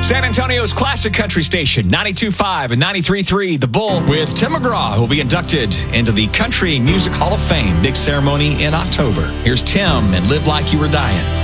San Antonio's classic country station, 92.5 and 93.3, The Bull, with Tim McGraw, who will be inducted into the Country Music Hall of Fame. Big ceremony in October. Here's Tim and Live Like You Were Dying.